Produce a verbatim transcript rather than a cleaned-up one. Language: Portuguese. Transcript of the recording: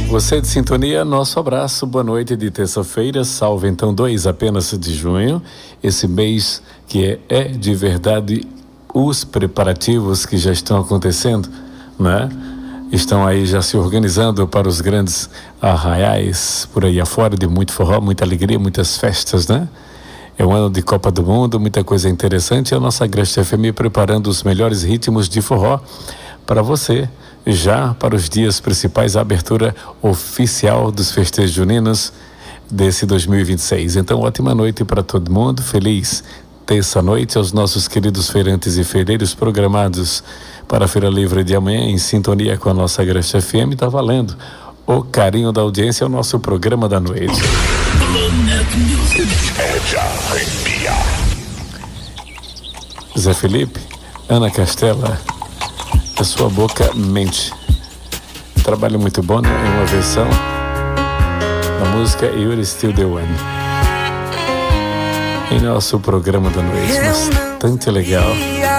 Você de sintonia, nosso abraço, boa noite de terça-feira, salve então dois apenas de junho, esse mês que é, é de verdade os preparativos que já estão acontecendo, né? Estão aí já se organizando para os grandes arraiais por aí afora, de muito forró, muita alegria, muitas festas, né? É um ano de Copa do Mundo, muita coisa interessante. A nossa Agreste F M preparando os melhores ritmos de forró para você, já para os dias principais, a abertura oficial dos festejos juninos desse dois mil e vinte e seis. Então, ótima noite para todo mundo, feliz terça-noite aos nossos queridos feirantes e feireiros programados para a Feira Livre de amanhã, em sintonia com a nossa Agreste F M. Tá valendo. O carinho da audiência é o nosso programa da noite. Zé Felipe, Ana Castela, a sua boca mente. Trabalho muito bom, né? Em uma versão da música You're Still the One. Em nosso programa da noite, bastante legal.